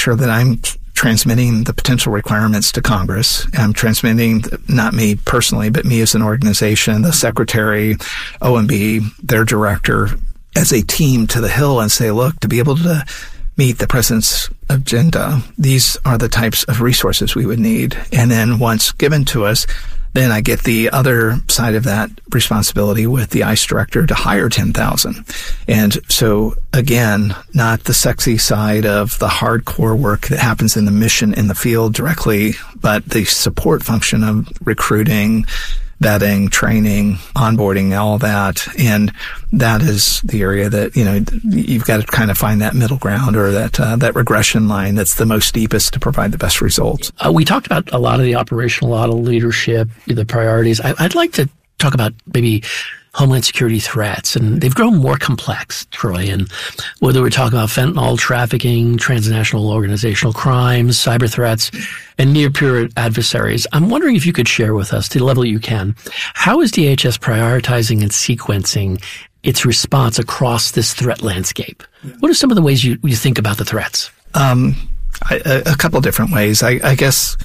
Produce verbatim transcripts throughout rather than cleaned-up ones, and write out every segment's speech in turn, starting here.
sure that I'm transmitting the potential requirements to Congress. I'm transmitting, not me personally, but me as an organization, the secretary, O M B, their director, as a team to the Hill and say, look, to be able to meet the president's agenda, these are the types of resources we would need. And then once given to us, then I get the other side of that responsibility with the ICE director to hire ten thousand. And so again, not the sexy side of the hardcore work that happens in the mission in the field directly, but the support function of recruiting, vetting, training, onboarding, all that. And that is the area that, you know, you've got to kind of find that middle ground or that uh, that regression line that's the most steepest to provide the best results. Uh, we talked about a lot of the operational, a lot of leadership, the priorities. I, I'd like to talk about maybe Homeland Security threats, and they've grown more complex, Troy, and whether we're talking about fentanyl trafficking, transnational organizational crimes, cyber threats, and near-peer adversaries. I'm wondering if you could share with us, to the level you can, how is D H S prioritizing and sequencing its response across this threat landscape? What are some of the ways you, you think about the threats? Um, I, a, a couple different ways. I, I guess,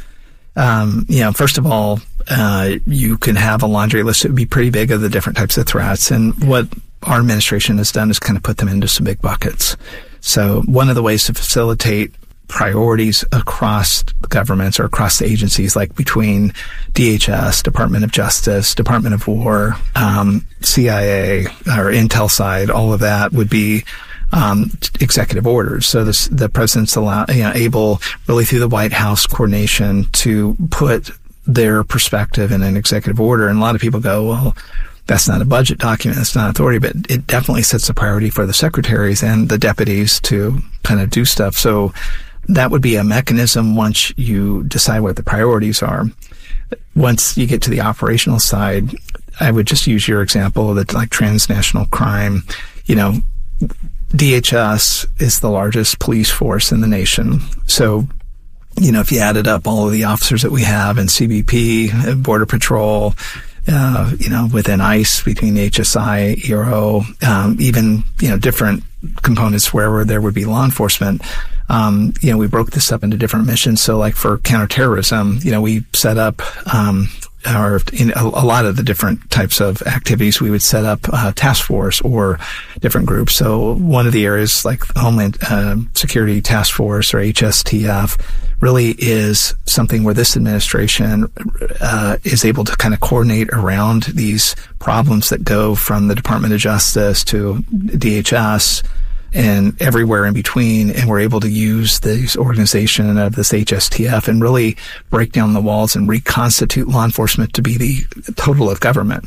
um, you know, first of all, Uh, you can have a laundry list that would be pretty big of the different types of threats. And what our administration has done is kind of put them into some big buckets. So one of the ways to facilitate priorities across governments or across the agencies, like between D H S, Department of Justice, Department of War, um, C I A, or Intel side, all of that would be Um, executive orders. So this, the president's allow, you know, able really through the White House coordination to put their perspective in an executive order. And a lot of people go, well, that's not a budget document, that's not authority, but it definitely sets a priority for the secretaries and the deputies to kind of do stuff. So that would be a mechanism once you decide what the priorities are. Once you get to the operational side, I would just use your example that like transnational crime, you know, D H S is the largest police force in the nation. So, you know, if you added up all of the officers that we have in C B P, Border Patrol, uh, you know, within ICE, between H S I, E R O, um, even, you know, different components wherever there would be law enforcement, um, you know, we broke this up into different missions. So like for counterterrorism, you know, we set up, um, or in a, a lot of the different types of activities, we would set up a task force or different groups. So one of the areas like Homeland uh, Security Task Force or H S T F really is something where this administration uh, is able to kind of coordinate around these problems that go from the Department of Justice to D H S and everywhere in between, and we're able to use this organization of this H S T F and really break down the walls and reconstitute law enforcement to be the total of government.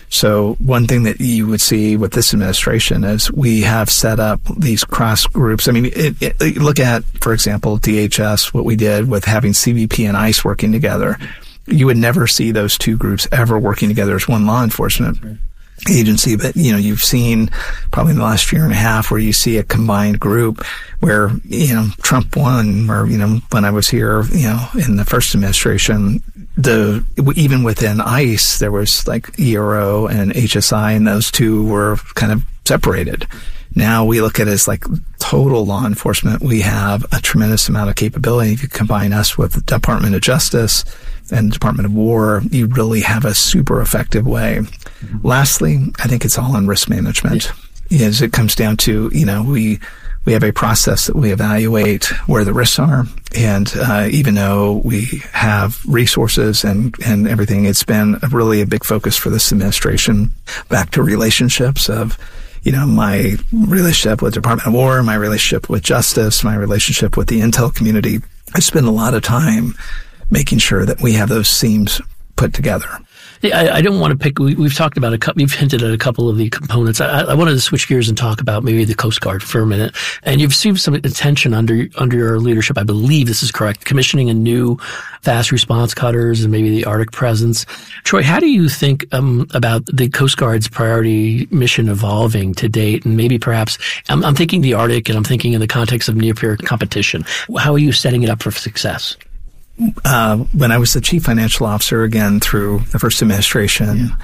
So one thing that you would see with this administration is we have set up these cross groups. I mean, it, it, look at, for example, D H S, what we did with having C B P and ICE working together. You would never see those two groups ever working together as one law enforcement agency, but you know, you've seen probably in the last year and a half where you see a combined group where, you know, Trump won, or, you know, when I was here, you know, in the first administration, the, even within ICE, there was like E R O and H S I, and those two were kind of separated. Now we look at it as like total law enforcement. We have a tremendous amount of capability. If you combine us with the Department of Justice and the Department of War, you really have a super effective way. Mm-hmm. Lastly, I think it's all in risk management. Yeah. As it comes down to, you know, we we have a process that we evaluate where the risks are. And uh, even though we have resources and, and everything, it's been a really a big focus for this administration. Back to relationships of, you know, my relationship with the Department of War, my relationship with Justice, my relationship with the Intel community. I spend a lot of time making sure that we have those seams put together. I, I don't want to pick. We, we've talked about a couple. We've hinted at a couple of the components. I, I wanted to switch gears and talk about maybe the Coast Guard for a minute. And you've received some attention under under your leadership. I believe this is correct. Commissioning a new fast response cutters and maybe the Arctic presence. Troy, how do you think um, about the Coast Guard's priority mission evolving to date? And maybe perhaps I'm, I'm thinking the Arctic, and I'm thinking in the context of near-peer competition. How are you setting it up for success? Uh, when I was the chief financial officer, again, through the first administration, yeah.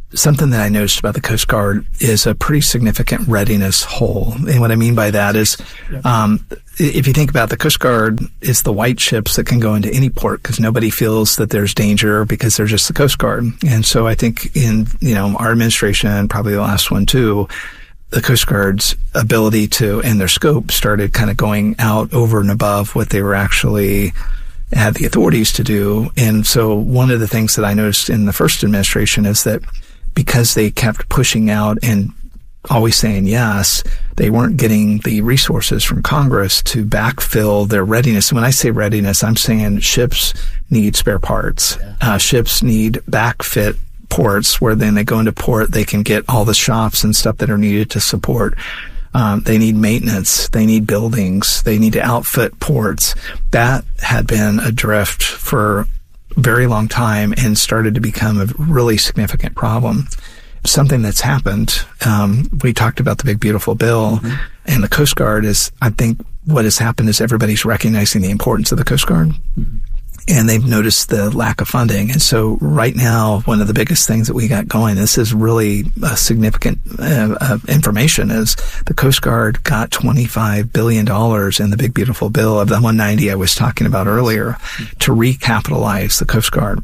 something that I noticed about the Coast Guard is a pretty significant readiness hole. And what I mean by that is, yeah. um, if you think about the Coast Guard, it's the white ships that can go into any port because nobody feels that there's danger because they're just the Coast Guard. And so I think in, you know, our administration, probably the last one too, the Coast Guard's ability to, and their scope started kind of going out over and above what they were actually had the authorities to do. And so one of the things that I noticed in the first administration is that because they kept pushing out and always saying yes, they weren't getting the resources from Congress to backfill their readiness. And when I say readiness, I'm saying ships need spare parts. Yeah. Uh, ships need backfit ports where then they go into port, they can get all the shops and stuff that are needed to support. Um, they need maintenance. They need buildings. They need to outfit ports. That had been adrift for a very long time and started to become a really significant problem. Something that's happened, um, we talked about the Big Beautiful Bill, mm-hmm. and the Coast Guard is, I think what has happened is everybody's recognizing the importance of the Coast Guard. Mm-hmm. And they've noticed the lack of funding. And so right now, one of the biggest things that we got going, this is really a significant uh, uh, information, is the Coast Guard got twenty-five billion dollars in the Big Beautiful Bill of the one hundred ninety I was talking about earlier to recapitalize the Coast Guard.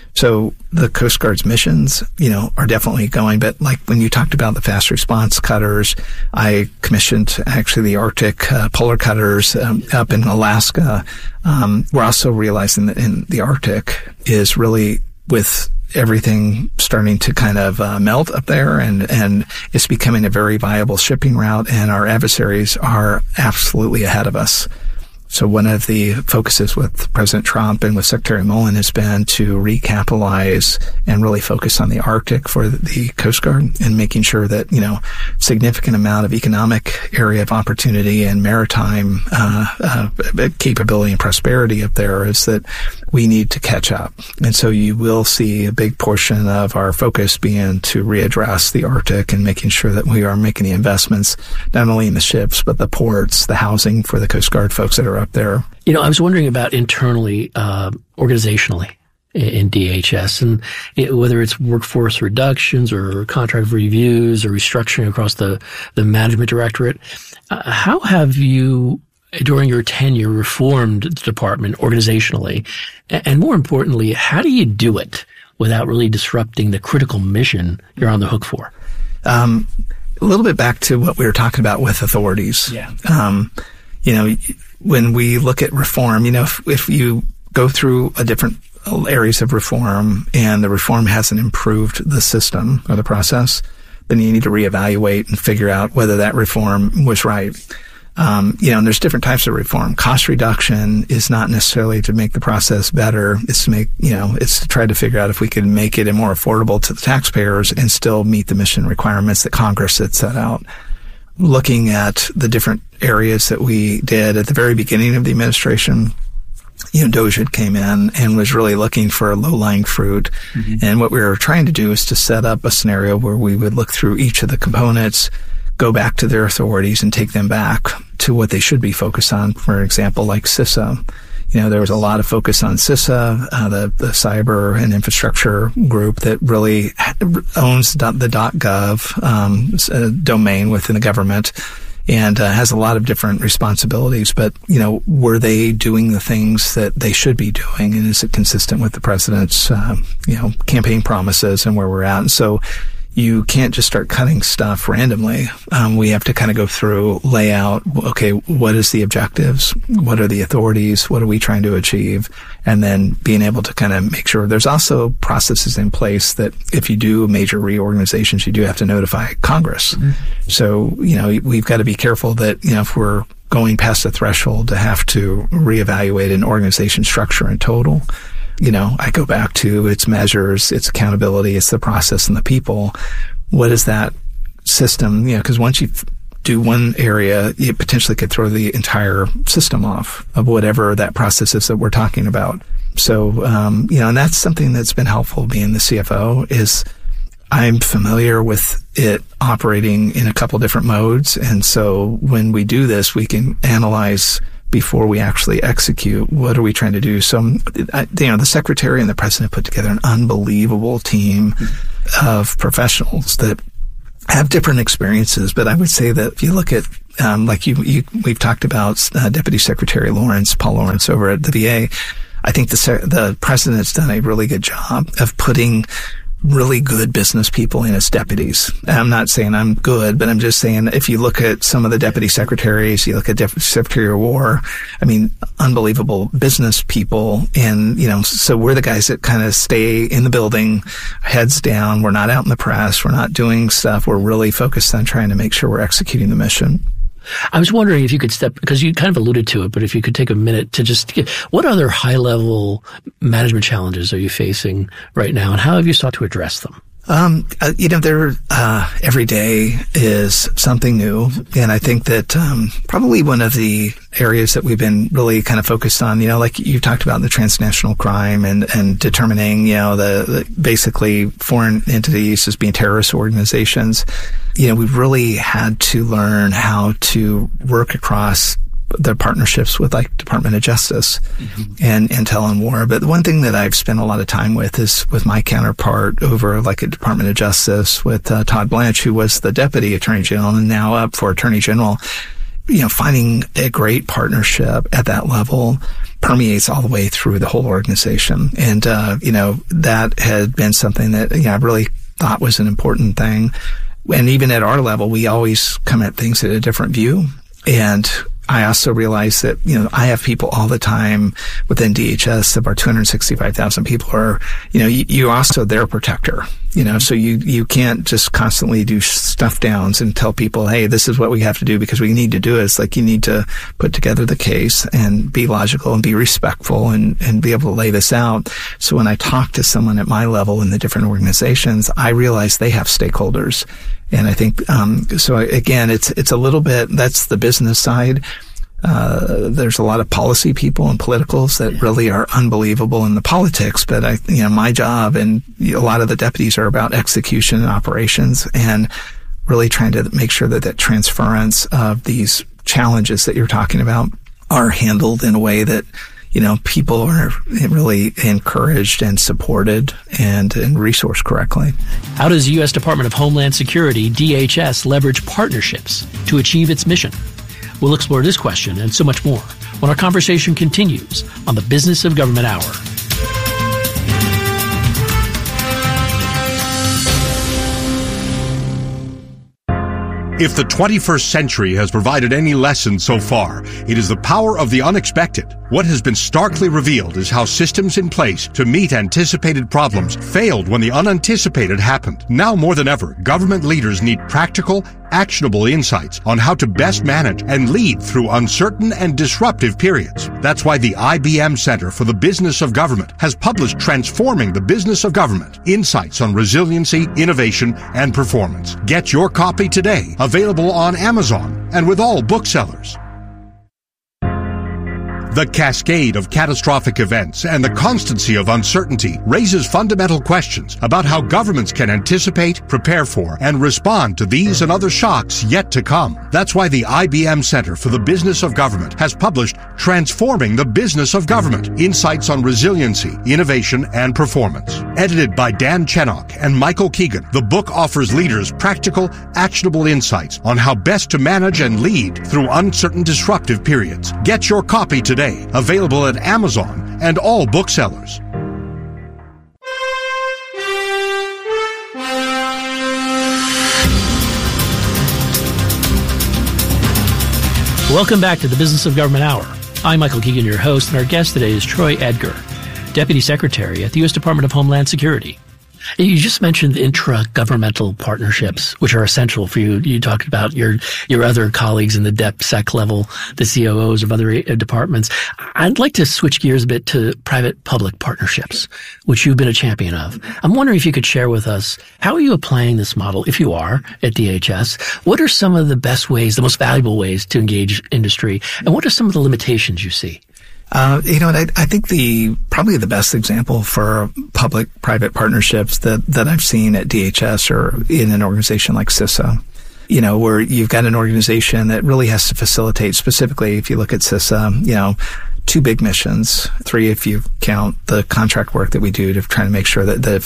So the Coast Guard's missions, you know, are definitely going. But like when you talked about the fast response cutters, I commissioned actually the Arctic uh, polar cutters um, up in Alaska. Um, we're also realizing that in the Arctic is really with everything starting to kind of uh, melt up there, and, and it's becoming a very viable shipping route, and our adversaries are absolutely ahead of us. So one of the focuses with President Trump and with Secretary Mullen has been to recapitalize and really focus on the Arctic for the Coast Guard and making sure that, you know, significant amount of economic area of opportunity and maritime uh, uh, capability and prosperity up there is that we need to catch up. And so you will see a big portion of our focus being to readdress the Arctic and making sure that we are making the investments not only in the ships, but the ports, the housing for the Coast Guard folks that are up there. You know, I was wondering about internally, uh, organizationally in D H S, and it, whether it's workforce reductions or contract reviews or restructuring across the, the management directorate. Uh, how have you, during your tenure, reformed the department organizationally? And, and more importantly, how do you do it without really disrupting the critical mission you're on the hook for? Um, a little bit back to what we were talking about with authorities. Yeah. Um, you know, when we look at reform, you know, if, if you go through a different areas of reform and the reform hasn't improved the system or the process, then you need to reevaluate and figure out whether that reform was right. Um, you know, and there's different types of reform. Cost reduction is not necessarily to make the process better. It's to make, you know, it's to try to figure out if we can make it more affordable to the taxpayers and still meet the mission requirements that Congress had set out. Looking at the different areas that we did at the very beginning of the administration, you know, DOGE had came in and was really looking for low-lying fruit. Mm-hmm. And what we were trying to do is to set up a scenario where we would look through each of the components, go back to their authorities and take them back to what they should be focused on. For example, like CISA. You know, there was a lot of focus on CISA, uh, the, the cyber and infrastructure group that really owns the .gov um, domain within the government and uh, has a lot of different responsibilities. But, you know, were they doing the things that they should be doing? And is it consistent with the president's, uh, you know, campaign promises and where we're at? And so you can't just start cutting stuff randomly. Um, we have to kind of go through, lay out, okay, what is the objectives? What are the authorities? What are we trying to achieve? And then being able to kind of make sure there's also processes in place that if you do major reorganizations, you do have to notify Congress. Mm-hmm. So, you know, we've got to be careful that, you know, if we're going past the threshold to have to reevaluate an organization structure in total, you know, I go back to its measures, its accountability, it's the process and the people. What is that system? You know, because once you do one area, you potentially could throw the entire system off of whatever that process is that we're talking about. So, um, you know, and that's something that's been helpful being the C F O is I'm familiar with it operating in a couple different modes. And so when we do this, we can analyze before we actually execute. What are we trying to do? So, I, you know, the secretary and the president put together an unbelievable team of professionals that have different experiences. But I would say that if you look at, um, like you, you, we've talked about uh, Deputy Secretary Lawrence, Paul Lawrence over at the V A, I think the the president's done a really good job of putting really good business people in as deputies. I'm not saying I'm good, but I'm just saying if you look at some of the deputy secretaries, you look at Deputy Secretary of War, I mean, unbelievable business people. And, you know, so we're the guys that kind of stay in the building, heads down. We're not out in the press. We're not doing stuff. We're really focused on trying to make sure we're executing the mission. I was wondering if you could step, because you kind of alluded to it, but if you could take a minute to just get, what other high-level management challenges are you facing right now, and how have you sought to address them? Um, uh, you know, there, uh, every day is something new. And I think that, um, probably one of the areas that we've been really kind of focused on, you know, like you talked about the transnational crime and, and determining, you know, the, the basically foreign entities as being terrorist organizations. You know, we've really had to learn how to work across the partnerships with like Department of Justice mm-hmm. and Intel and War. But the one thing that I've spent a lot of time with is with my counterpart over like at Department of Justice with uh, Todd Blanche, who was the Deputy Attorney General and now up for Attorney General. You know, finding a great partnership at that level permeates all the way through the whole organization. And, uh, you know, that had been something that, you know, I really thought was an important thing. And even at our level, we always come at things at a different view. And I also realize that, you know, I have people all the time within D H S of our two hundred sixty-five thousand people are, you know, you, you're also their protector, you know, so you, you can't just constantly do stuff downs and tell people, hey, this is what we have to do because we need to do it. It's like you need to put together the case and be logical and be respectful and, and be able to lay this out. So when I talk to someone at my level in the different organizations, I realize they have stakeholders. And I think, um, so again, it's, it's a little bit, that's the business side. Uh, there's a lot of policy people and politicals that really are unbelievable in the politics, but I, you know, my job and a lot of the deputies are about execution and operations and really trying to make sure that that transference of these challenges that you're talking about are handled in a way that, you know, people are really encouraged and supported and, and resourced correctly. How does the U S Department of Homeland Security, D H S, leverage partnerships to achieve its mission? We'll explore this question and so much more when our conversation continues on the Business of Government Hour. If the twenty-first century has provided any lesson so far, it is the power of the unexpected. What has been starkly revealed is how systems in place to meet anticipated problems failed when the unanticipated happened. Now more than ever, government leaders need practical, actionable insights on how to best manage and lead through uncertain and disruptive periods. That's why the I B M Center for the Business of Government has published Transforming the Business of Government: Insights on Resiliency, Innovation, and Performance. Get your copy today, available on Amazon and with all booksellers. The cascade of catastrophic events and the constancy of uncertainty raises fundamental questions about how governments can anticipate, prepare for, and respond to these and other shocks yet to come. That's why the I B M Center for the Business of Government has published Transforming the Business of Government: Insights on Resiliency, Innovation, and Performance. Edited by Dan Chenok and Michael Keegan, the book offers leaders practical, actionable insights on how best to manage and lead through uncertain, disruptive periods. Get your copy today. Available at Amazon and all booksellers. Welcome back to the Business of Government Hour. I'm Michael Keegan, your host, and our guest today is Troy Edgar, Deputy Secretary at the U S Department of Homeland Security. You just mentioned intra-governmental partnerships, which are essential for you. You talked about your your other colleagues in the DepSec level, the C O Os of other departments. I'd like to switch gears a bit to private-public partnerships, which you've been a champion of. I'm wondering if you could share with us, how are you applying this model, if you are, at D H S? What are some of the best ways, the most valuable ways to engage industry, and what are some of the limitations you see? Uh, you know, I, I think the probably the best example for public-private partnerships that, that I've seen at D H S or in an organization like CISA you know, where you've got an organization that really has to facilitate, specifically if you look at CISA, you know, two big missions, three if you count the contract work that we do to try to make sure that the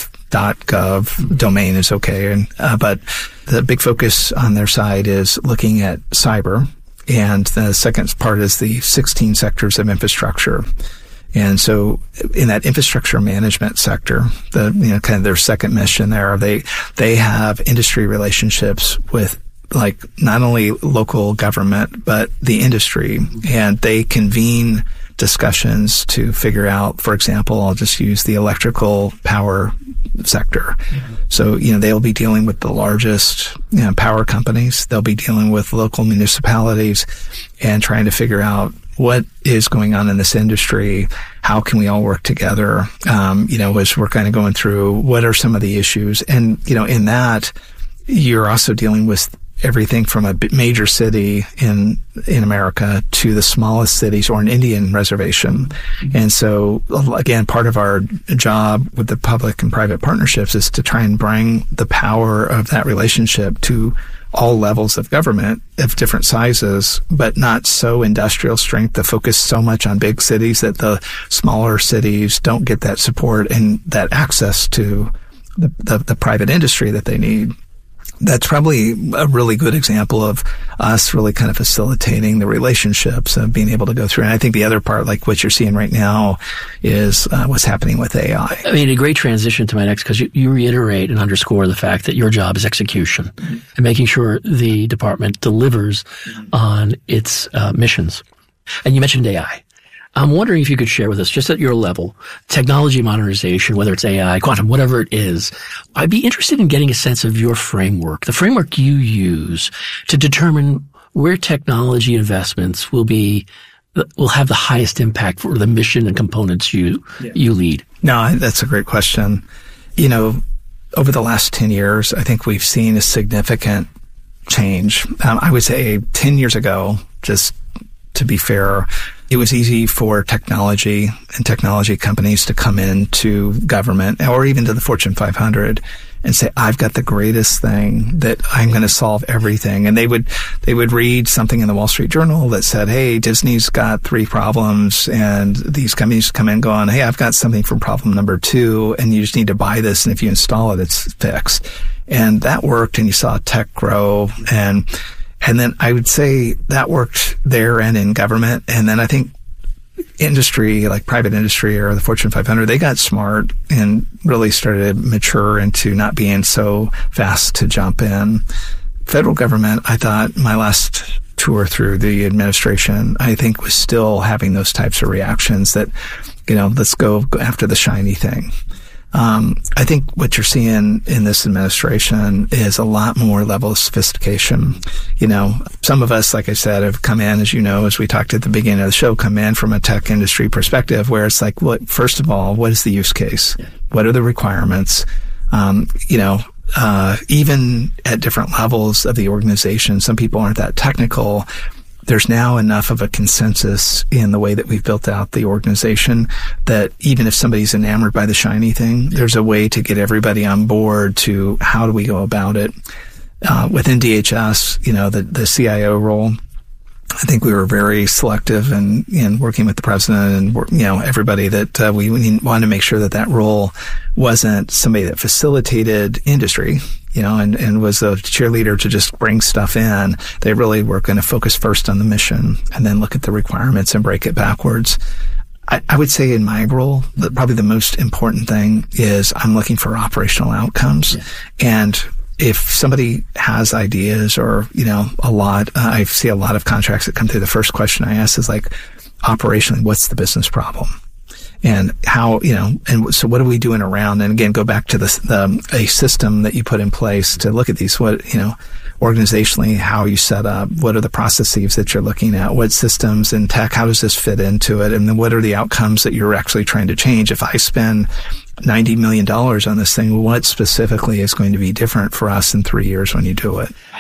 .gov domain is okay. And uh, but the big focus on their side is looking at cyber, and the second part is the sixteen sectors of infrastructure. And so in that infrastructure management sector, the, you know, kind of their second mission there, they, they have industry relationships with like not only local government, but the industry. And they convene discussions to figure out, for example, I'll just use the electrical power sector. Mm-hmm. So, you know, they'll be dealing with the largest, you know, power companies. They'll be dealing with local municipalities and trying to figure out what is going on in this industry? How can we all work together? Um, you know, as we're kind of going through, what are some of the issues? And, you know, in that, you're also dealing with everything from a major city in, in America to the smallest cities or an Indian reservation. Mm-hmm. And so, again, part of our job with the public and private partnerships is to try and bring the power of that relationship to all levels of government of different sizes, but not so industrial strength to focus so much on big cities that the smaller cities don't get that support and that access to the, the, the private industry that they need. That's probably a really good example of us really kind of facilitating the relationships of being able to go through. And I think the other part, like what you're seeing right now, is uh, what's happening with A I. I mean, a great transition to my next, because you, you reiterate and underscore the fact that your job is execution mm-hmm. and making sure the department delivers mm-hmm. on its uh, missions. And you mentioned A I. I'm wondering if you could share with us, just at your level, technology modernization, whether it's A I, quantum, whatever it is. I'd be interested in getting a sense of your framework, the framework you use to determine where technology investments will be, will have the highest impact for the mission and components you, yeah. you lead. No, that's a great question. You know, over the last ten years, I think we've seen a significant change. Um, I would say ten years ago, just to be fair, it was easy for technology and technology companies to come into government or even to the Fortune five hundred and say, I've got the greatest thing that I'm going to solve everything. And they would, they would read something in the Wall Street Journal that said, hey, Disney's got three problems, and these companies come in going, hey, I've got something for problem number two, and you just need to buy this. And if you install it, it's fixed. And that worked, and you saw tech grow. And And then I would say that worked there and in government. And then I think industry, like private industry or the Fortune five hundred, they got smart and really started to mature into not being so fast to jump in. Federal government, I thought my last tour through the administration, I think was still having those types of reactions that, you know, let's go after the shiny thing. Um, I think what you're seeing in this administration is a lot more level of sophistication. You know, some of us, like I said, have come in, as you know, as we talked at the beginning of the show, come in from a tech industry perspective where it's like, what, first of all, what is the use case? What are the requirements? Um, you know, uh, even at different levels of the organization, some people aren't that technical. There's now enough of a consensus in the way that we've built out the organization that even if somebody's enamored by the shiny thing, there's a way to get everybody on board to how do we go about it. Uh, within D H S, you know, the, the C I O role, I think we were very selective in, in working with the president and, you know, everybody that uh, we wanted to make sure that that role wasn't somebody that facilitated industry, you know, and, and was a cheerleader to just bring stuff in. They really were going to focus first on the mission and then look at the requirements and break it backwards. I, I would say in my role, that probably the most important thing is I'm looking for operational outcomes. Yeah. And if somebody has ideas or, you know, a lot, uh, I see a lot of contracts that come through. The first question I ask is like, operationally, what's the business problem? And how, you know, and so what are we doing around? And again, go back to this, the, a system that you put in place to look at these, what, you know, organizationally, how you set up, what are the processes that you're looking at, what systems and tech, how does this fit into it? And then what are the outcomes that you're actually trying to change? If I spend ninety million dollars on this thing, what specifically is going to be different for us in three years when you do it?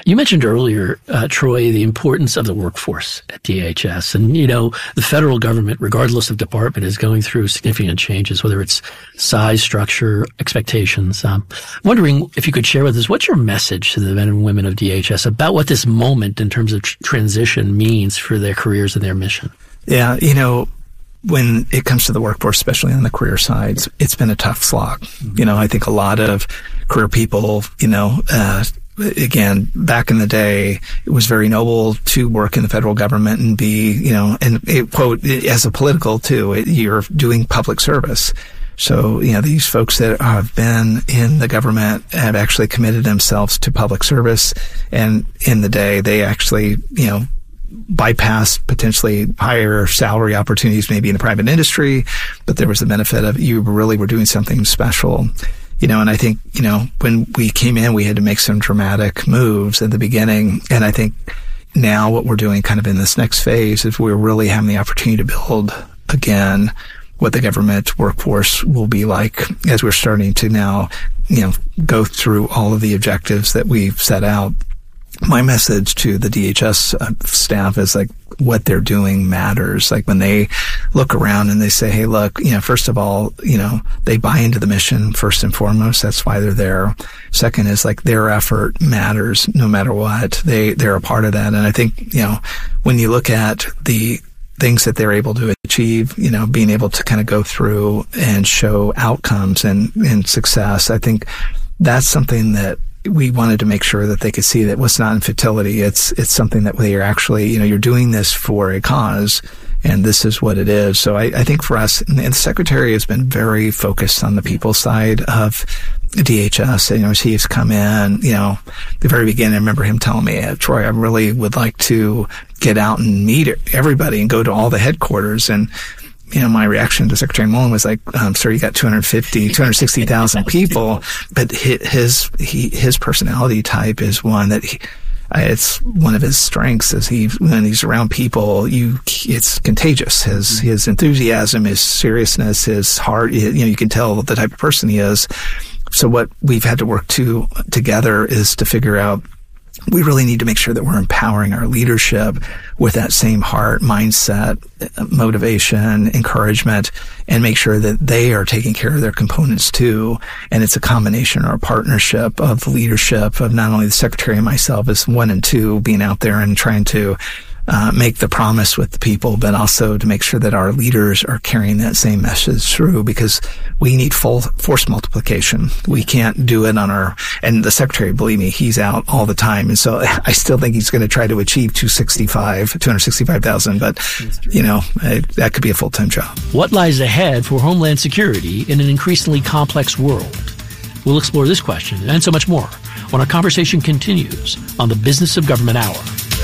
You mentioned earlier, uh, Troy, the importance of the workforce at D H S. And, you know, the federal government, regardless of department, is going through significant changes, whether it's size, structure, expectations. Um, I'm wondering if you could share with us, what's your message to the men and women of D H S about what this moment in terms of tr- transition means for their careers and their mission? Yeah, you know, when it comes to the workforce, especially on the career side, it's been a tough slog. Mm-hmm. You know, I think a lot of career people, you know, uh, again, back in the day, it was very noble to work in the federal government and be, you know, and it, quote, as a political too, it, you're doing public service. So, you know, these folks that have been in the government have actually committed themselves to public service. And in the day, they actually, you know, bypassed potentially higher salary opportunities maybe in the private industry, but there was the benefit of you really were doing something special. You know, and I think, you know, when we came in, we had to make some dramatic moves at the beginning. And I think now what we're doing kind of in this next phase is we're really having the opportunity to build again what the government workforce will be like as we're starting to now, you know, go through all of the objectives that we've set out. My message to the D H S staff is like what they're doing matters. Like when they look around and they say, hey, look, you know, first of all, you know, they buy into the mission first and foremost. That's why they're there. Second is like their effort matters no matter what. They, they're a part of that. And I think, you know, when you look at the things that they're able to achieve, you know, being able to kind of go through and show outcomes and, and success, I think that's something that we wanted to make sure that they could see that what's not in futility. It's, it's something that they are actually, you know, you're doing this for a cause and this is what it is. So I, I think for us, and the Secretary has been very focused on the people side of D H S. You know, as he's come in, you know, the very beginning, I remember him telling me, Troy, I really would like to get out and meet everybody and go to all the headquarters. And you know, my reaction to Secretary Mullen was like, um, sir, you got two hundred fifty, two hundred sixty thousand people, but his, he, his personality type is one that he, it's one of his strengths is he, when he's around people, you, it's contagious. His, his enthusiasm, his seriousness, his heart, you know, you can tell the type of person he is. So what we've had to work to together is to figure out, we really need to make sure that we're empowering our leadership with that same heart, mindset, motivation, encouragement, and make sure that they are taking care of their components too. And it's a combination or a partnership of the leadership of not only the Secretary and myself as one and two being out there and trying to Uh, make the promise with the people, but also to make sure that our leaders are carrying that same message through, because we need full force multiplication. We can't do it on our, and the Secretary, believe me, he's out all the time. And so I still think he's going to try to achieve two sixty-five, two hundred sixty-five thousand, but you know, it, that could be a full-time job. What lies ahead for Homeland Security in an increasingly complex world? We'll explore this question and so much more when our conversation continues on the Business of Government Hour.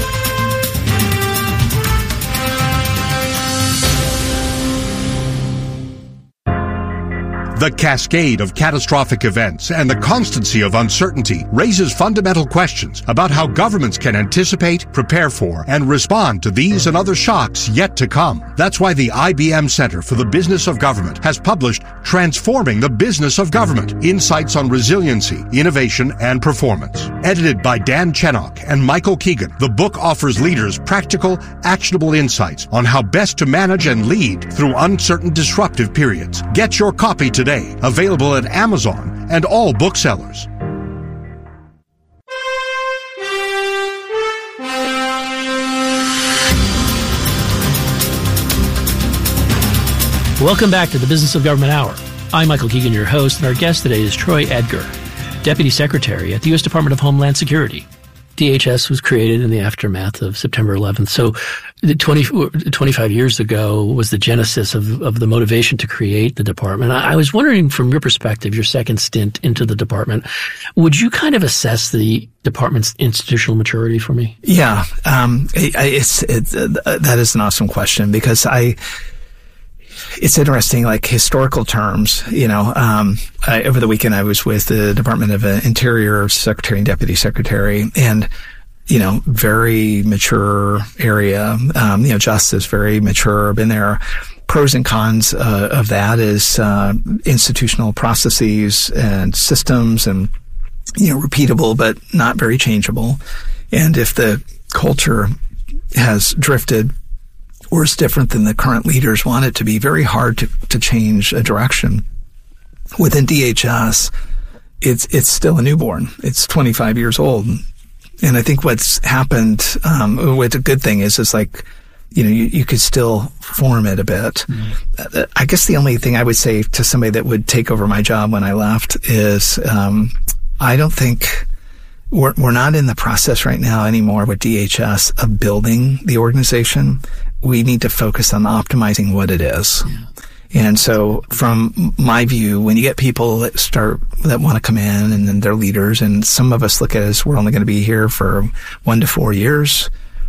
The cascade of catastrophic events and the constancy of uncertainty raises fundamental questions about how governments can anticipate, prepare for, and respond to these and other shocks yet to come. That's why the I B M Center for the Business of Government has published Transforming the Business of Government: Insights on Resiliency, Innovation, and Performance. Edited by Dan Chenok and Michael Keegan, the book offers leaders practical, actionable insights on how best to manage and lead through uncertain, disruptive periods. Get your copy today. Available at Amazon and all booksellers. Welcome back to the Business of Government Hour. I'm Michael Keegan, your host, and our guest today is Troy Edgar, Deputy Secretary at the U S Department of Homeland Security. D H S was created in the aftermath of September eleventh. So twenty, twenty-five years ago was the genesis of, of the motivation to create the department. I, I was wondering, from your perspective, your second stint into the department, would you kind of assess the department's institutional maturity for me? Yeah, um, it, it's, it, uh, that is an awesome question, because I, it's interesting, like historical terms, you know, um, I, over the weekend I was with the Department of Interior Secretary and Deputy Secretary, and, you know, very mature area, um, you know, justice, very mature, been there. Pros and cons uh, of that is uh, institutional processes and systems and you know, repeatable, but not very changeable. And if the culture has drifted or is different than the current leaders want it to be, very hard to, to change a direction. Within D H S, it's, it's still a newborn. It's twenty-five years old. And I think what's happened, um, what a good thing is, is like, you know, you, you could still form it a bit. Mm-hmm. Uh, I guess the only thing I would say to somebody that would take over my job when I left is, um, I don't think we're, we're not in the process right now anymore with D H S of building the organization. We need to focus on optimizing what it is. Yeah. And so from my view, when you get people that start, that want to come in and then they're leaders, and some of us look at it as we're only going to be here for one to four years.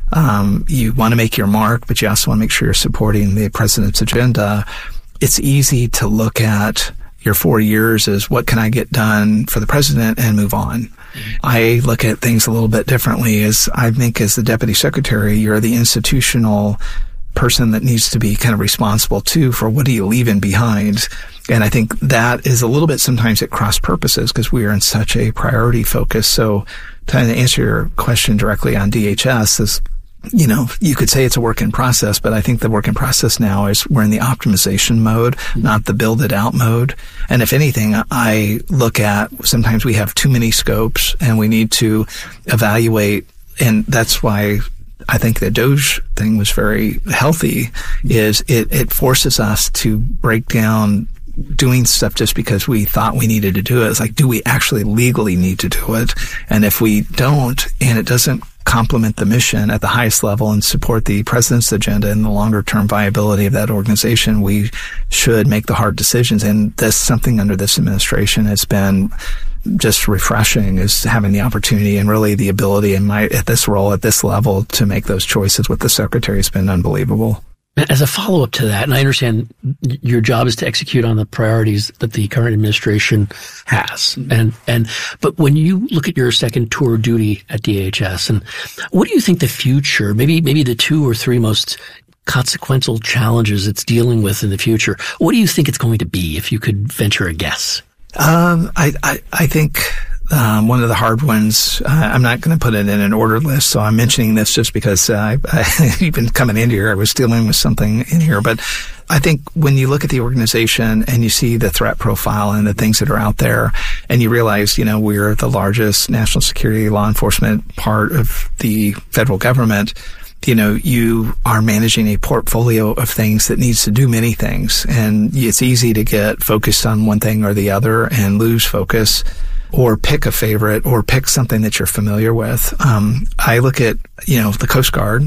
Um, you want to make your mark, but you also want to make sure you're supporting the president's agenda. It's easy to look at your four years as what can I get done for the president and move on. Mm-hmm. I look at things a little bit differently. As I think as the deputy secretary, you're the institutional person that needs to be kind of responsible too for what are you leaving behind. And I think that is a little bit sometimes at cross purposes because we are in such a priority focus. So trying to answer your question directly on D H S is, you know, you could say it's a work in process, but I think the work in process now is we're in the optimization mode, not the build it out mode. And if anything, I look at sometimes we have too many scopes and we need to evaluate. And that's why I think the Doge thing was very healthy, is it, it forces us to break down doing stuff just because we thought we needed to do it. It's like, do we actually legally need to do it? And if we don't, and it doesn't complement the mission at the highest level and support the president's agenda and the longer term viability of that organization, we should make the hard decisions. And that's something under this administration has been just refreshing, is having the opportunity and really the ability in my, at this role, at this level, to make those choices with the secretary has been unbelievable. As a follow-up to that, and I understand your job is to execute on the priorities that the current administration has. And, and, but when you look at your second tour of duty at D H S, and what do you think the future, maybe, maybe the two or three most consequential challenges it's dealing with in the future, what do you think it's going to be if you could venture a guess? Um, I, I, I think, um, one of the hard ones, uh, I'm not going to put it in an order list, so I'm mentioning this just because, uh, I, I, even coming into here, I was dealing with something in here, but I think when you look at the organization and you see the threat profile and the things that are out there, and you realize, you know, we're the largest national security law enforcement part of the federal government, you know, you are managing a portfolio of things that needs to do many things. And it's easy to get focused on one thing or the other and lose focus, or pick a favorite, or pick something that you're familiar with. Um, I look at, you know, the Coast Guard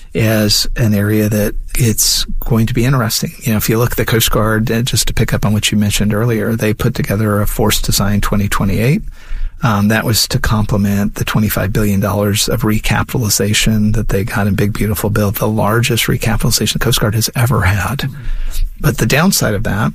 as an area that it's going to be interesting. You know, if you look at the Coast Guard, uh, just to pick up on what you mentioned earlier, they put together a Force Design twenty twenty-eight. Um, that was to complement the twenty-five billion dollars of recapitalization that they got in Big Beautiful Bill, the largest recapitalization the Coast Guard has ever had. Mm-hmm. But the downside of that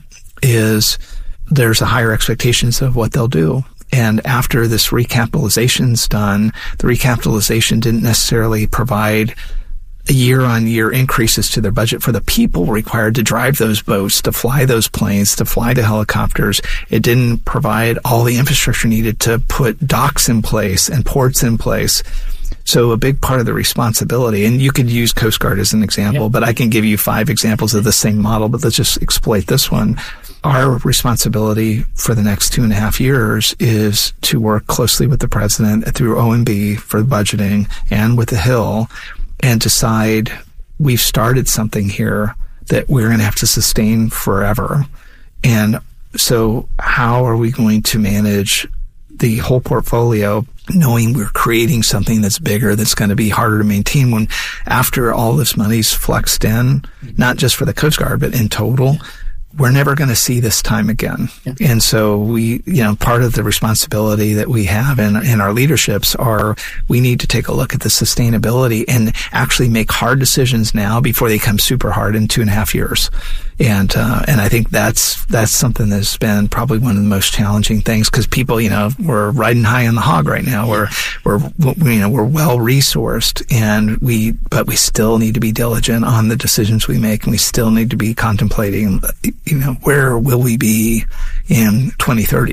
is there's a higher expectations of what they'll do. And after this recapitalization's done, the recapitalization didn't necessarily provide year-on-year increases to their budget for the people required to drive those boats, to fly those planes, to fly the helicopters. It didn't provide all the infrastructure needed to put docks in place and ports in place. So a big part of the responsibility, and you could use Coast Guard as an example, yeah. but I can give you five examples of the same model, but let's just exploit this one. Our responsibility for the next two and a half years is to work closely with the president through O M B for budgeting and with the Hill, and decide we've started something here that we're going to have to sustain forever. And so how are we going to manage the whole portfolio, knowing we're creating something that's bigger, that's going to be harder to maintain when after all this money's flexed in, not just for the Coast Guard, but in total, we're never going to see this time again. Yeah. And so we, you know, part of the responsibility that we have in, in our leaderships are we need to take a look at the sustainability and actually make hard decisions now before they come super hard in two and a half years. And, uh, and I think that's, that's something that's been probably one of the most challenging things, because people, you know, we're riding high on the hog right now. We're, we're, you know, we're well resourced, and we, but we still need to be diligent on the decisions we make, and we still need to be contemplating, you know, where will we be in twenty thirty?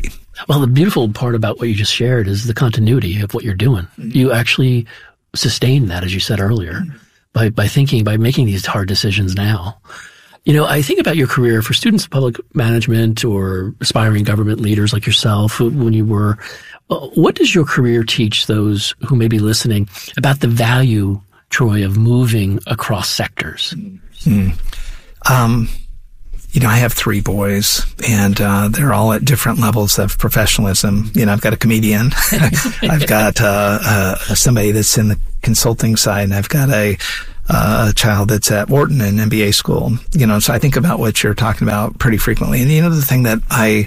Well, the beautiful part about what you just shared is the continuity of what you're doing. Mm-hmm. You actually sustain that, as you said earlier, mm-hmm. by, by thinking, by making these hard decisions now. You know, I think about your career for students of public management or aspiring government leaders like yourself when you were, what does your career teach those who may be listening about the value, Troy, of moving across sectors? Mm-hmm. Um, You know, I have three boys, and uh, they're all at different levels of professionalism. You know, I've got a comedian, I've got uh, uh, somebody that's in the consulting side, and I've got a, uh, a child that's at Wharton in M B A school. You know, so I think about what you're talking about pretty frequently. And you know, the thing that I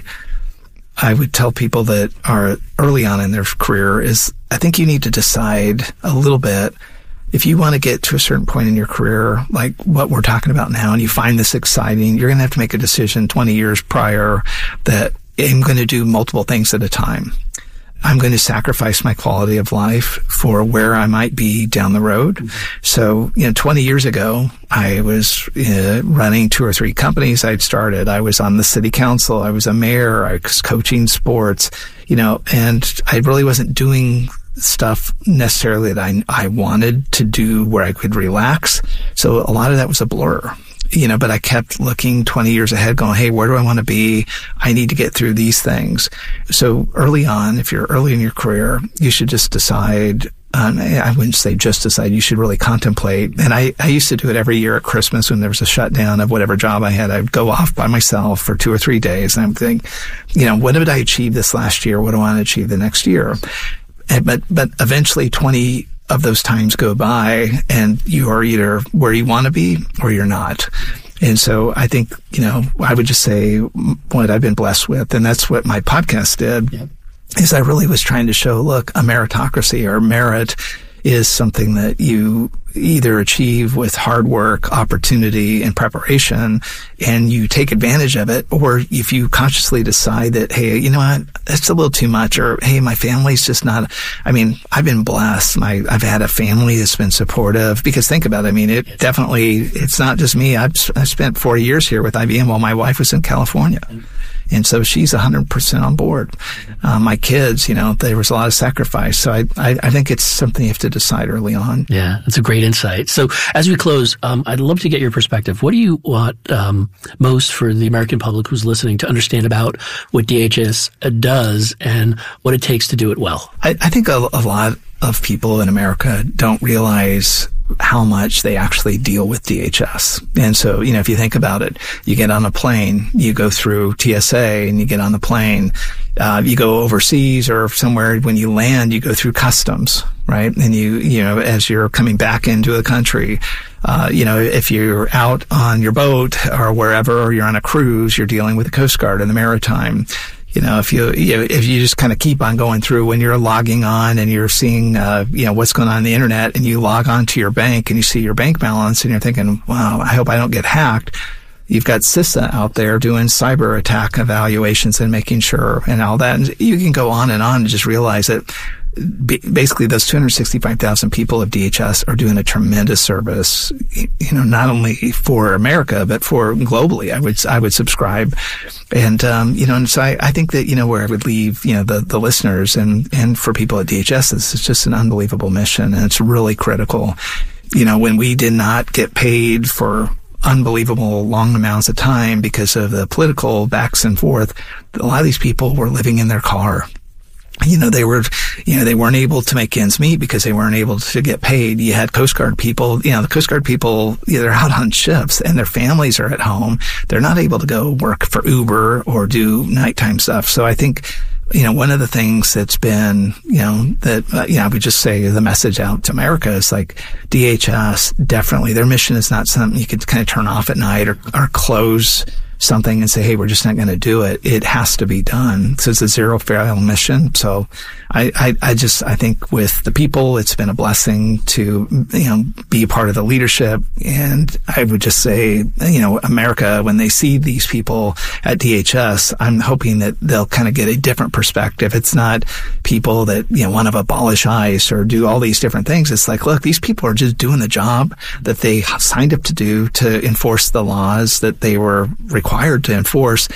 I would tell people that are early on in their career is, I think you need to decide a little bit. If you want to get to a certain point in your career, like what we're talking about now, and you find this exciting, you're going to have to make a decision twenty years prior that I'm going to do multiple things at a time. I'm going to sacrifice my quality of life for where I might be down the road. Mm-hmm. So, you know, twenty years ago, I was uh, running two or three companies I'd started. I was on the city council. I was a mayor. I was coaching sports, you know, and I really wasn't doing stuff necessarily that I, I wanted to do where I could relax. So a lot of that was a blur, you know, but I kept looking twenty years ahead going, hey, where do I want to be? I need to get through these things. So early on, if you're early in your career, you should just decide, um, I wouldn't say just decide, you should really contemplate. And I, I used to do it every year at Christmas when there was a shutdown of whatever job I had. I'd go off by myself for two or three days and I'm thinking, you know, what did I achieve this last year? What do I want to achieve the next year? And, but, but eventually twenty of those times go by and you are either where you want to be or you're not. And so I think, you know, I would just say what I've been blessed with, and that's what my podcast did, yep. is I really was trying to show, look, a meritocracy or merit is something that you either achieve with hard work, opportunity, and preparation, and you take advantage of it, or if you consciously decide that, hey, you know what, that's a little too much, or hey, my family's just not, I mean, I've been blessed. My, I've had a family that's been supportive, because think about it, I mean, it definitely, it's not just me. I've, I've spent forty years here with I B M while my wife was in California. And so she's one hundred percent on board. Uh, my kids, you know, there was a lot of sacrifice. So I, I, I think it's something you have to decide early on. Yeah, that's a great insight. So as we close, um, I'd love to get your perspective. What do you want um, most for the American public who's listening to understand about what D H S does and what it takes to do it well? I, I think a, a lot of people in America don't realize how much they actually deal with D H S. And so, you know, if you think about it, you get on a plane, you go through T S A and you get on the plane, uh, you go overseas or somewhere, when you land, you go through customs, right? And you, you know, as you're coming back into the country, uh, you know, if you're out on your boat or wherever, or you're on a cruise, you're dealing with the Coast Guard and the Maritime. You know, if you, you know, if you just kind of keep on going through, when you're logging on and you're seeing, uh, you know, what's going on, on the internet, and you log on to your bank and you see your bank balance and you're thinking, wow, I hope I don't get hacked. You've got CISA out there doing cyber attack evaluations and making sure and all that. And you can go on and on and just realize that basically those two hundred sixty-five thousand people of D H S are doing a tremendous service, you know, not only for America, but for globally. I would, I would subscribe. And, um, you know, and so I, I think that, you know, where I would leave, you know, the, the listeners and, and for people at D H S, this is just an unbelievable mission, and it's really critical. You know, when we did not get paid for unbelievable long amounts of time because of the political backs and forth, a lot of these people were living in their car. You know, they were, you know, they weren't able to make ends meet because they weren't able to get paid. You had Coast Guard people, you know, the Coast Guard people, you know, they're out on ships and their families are at home. They're not able to go work for Uber or do nighttime stuff. So I think, you know, one of the things that's been, you know, that, uh, you know, I would just say the message out to America is like D H S, definitely their mission is not something you could kind of turn off at night or, or close something and say, hey, we're just not going to do it. It has to be done. So it's a zero fail mission. So I, I, I just, I think with the people, it's been a blessing to, you know, be a part of the leadership. And I would just say, you know, America, when they see these people at D H S, I'm hoping that they'll kind of get a different perspective. It's not people that, you know, want to abolish ICE or do all these different things. It's like, look, these people are just doing the job that they signed up to do, to enforce the laws that they were required to enforce.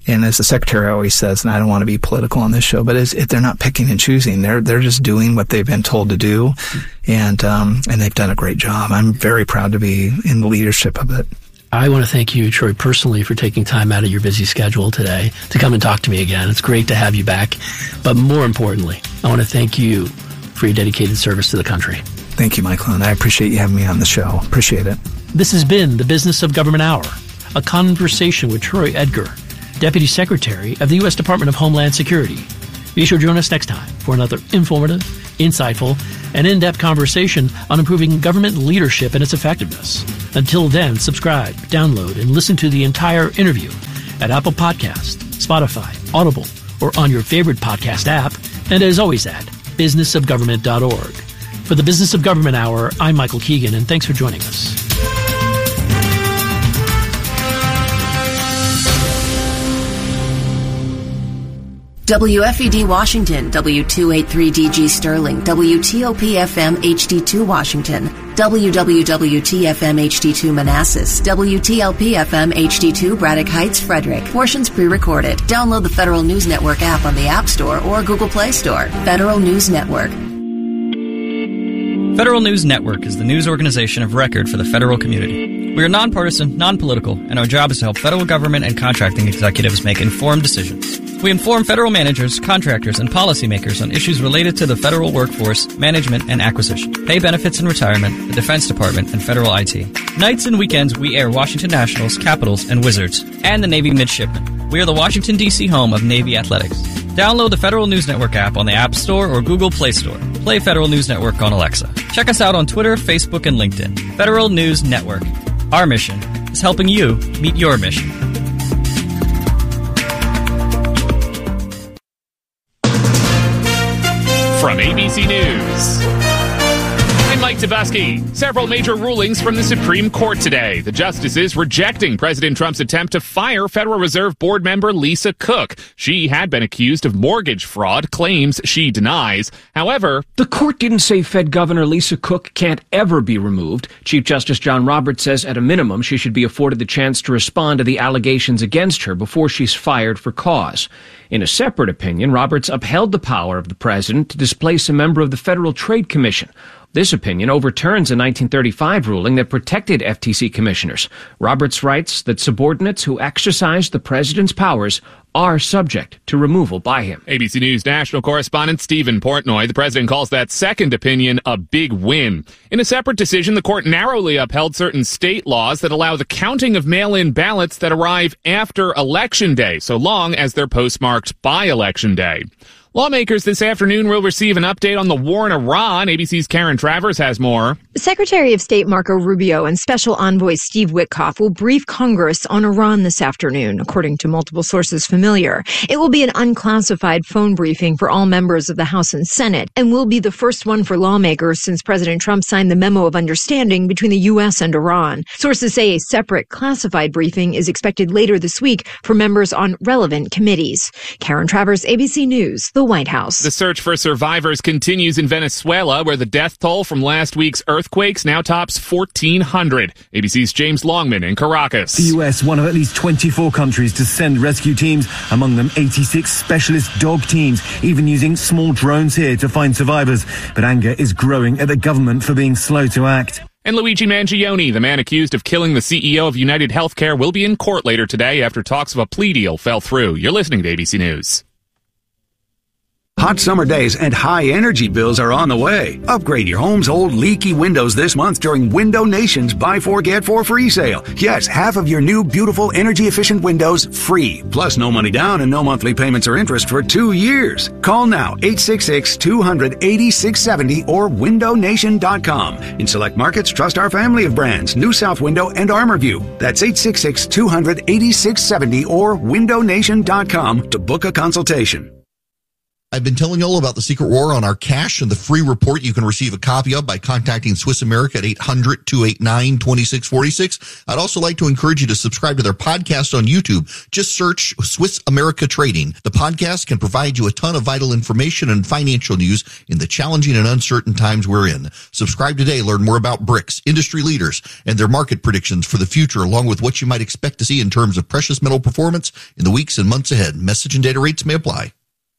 And as the secretary always says, and I don't want to be political on this show, but it's, it, they're not picking and choosing. They're they're just doing what they've been told to do, and um, and they've done a great job. I'm very proud to be in the leadership of it. I want to thank you, Troy, personally for taking time out of your busy schedule today to come and talk to me again. It's great to have you back. But more importantly, I want to thank you for your dedicated service to the country. Thank you, Michael, and I appreciate you having me on the show. Appreciate it. This has been the Business of Government Hour, a conversation with Troy Edgar, Deputy Secretary of the U S Department of Homeland Security. Be sure to join us next time for another informative, insightful, and in-depth conversation on improving government leadership and its effectiveness. Until then, subscribe, download, and listen to the entire interview at Apple Podcasts, Spotify, Audible, or on your favorite podcast app, and as always at business of government dot org. For the Business of Government Hour, I'm Michael Keegan, and thanks for joining us. W F E D Washington, W two eighty-three D G Sterling, W T O P F M H D two Washington, W W W T F M H D two Manassas, W T L P F M H D two Braddock Heights, Frederick. Portions pre-recorded. Download the Federal News Network app on the App Store or Google Play Store. Federal News Network. Federal News Network is the news organization of record for the federal community. We are nonpartisan, non-political, and our job is to help federal government and contracting executives make informed decisions. We inform federal managers, contractors, and policymakers on issues related to the federal workforce, management, and acquisition, pay benefits and retirement, the Defense Department, and federal I T. Nights and weekends, we air Washington Nationals, Capitals, and Wizards, and the Navy Midshipmen. We are the Washington, D C home of Navy Athletics. Download the Federal News Network app on the App Store or Google Play Store. Play Federal News Network on Alexa. Check us out on Twitter, Facebook, and LinkedIn. Federal News Network. Our mission is helping you meet your mission. From A B C News, I'm Mike Tversky. Several major rulings from the Supreme Court today. The justices rejecting President Trump's attempt to fire Federal Reserve Board member Lisa Cook. She had been accused of mortgage fraud, claims she denies. However, the court didn't say Fed Governor Lisa Cook can't ever be removed. Chief Justice John Roberts says at a minimum she should be afforded the chance to respond to the allegations against her before she's fired for cause. In a separate opinion, Roberts upheld the power of the president to displace a member of the Federal Trade Commission. This opinion overturns a nineteen thirty-five ruling that protected F T C commissioners. Roberts writes that subordinates who exercise the president's powers are subject to removal by him. A B C News national correspondent Stephen Portnoy, the president calls that second opinion a big win. In a separate decision, the court narrowly upheld certain state laws that allow the counting of mail-in ballots that arrive after Election Day, so long as they're postmarked by Election Day. Lawmakers this afternoon will receive an update on the war in Iran. A B C's Karen Travers has more. Secretary of State Marco Rubio and Special Envoy Steve Witkoff will brief Congress on Iran this afternoon, according to multiple sources familiar. It will be an unclassified phone briefing for all members of the House and Senate and will be the first one for lawmakers since President Trump signed the memo of understanding between the U S and Iran. Sources say a separate classified briefing is expected later this week for members on relevant committees. Karen Travers, A B C News, the White House. The search for survivors continues in Venezuela, where the death toll from last week's earthquakes now tops fourteen hundred. A B C's James Longman in Caracas. The U S, one of at least twenty-four countries to send rescue teams, among them eighty-six specialist dog teams, even using small drones here to find survivors. But anger is growing at the government for being slow to act. And Luigi Mangione, the man accused of killing the C E O of United Healthcare, will be in court later today after talks of a plea deal fell through. You're listening to A B C News. Hot summer days and high energy bills are on the way. Upgrade your home's old leaky windows this month during Window Nation's Buy Four Get Four free sale. Yes, half of your new beautiful energy efficient windows free. Plus no money down and no monthly payments or interest for two years. Call now eight six six, two hundred, eighty-six seventy or window nation dot com. In select markets, trust our family of brands, New South Window and ArmorView. That's eight six six, two hundred, eighty-six seventy or window nation dot com to book a consultation. I've been telling you all about the Secret War on our cash and the free report you can receive a copy of by contacting Swiss America at eight hundred, two eight nine, two six four six. I'd also like to encourage you to subscribe to their podcast on YouTube. Just search Swiss America Trading. The podcast can provide you a ton of vital information and financial news in the challenging and uncertain times we're in. Subscribe today. Learn more about B R I C S, industry leaders, and their market predictions for the future, along with what you might expect to see in terms of precious metal performance in the weeks and months ahead. Message and data rates may apply.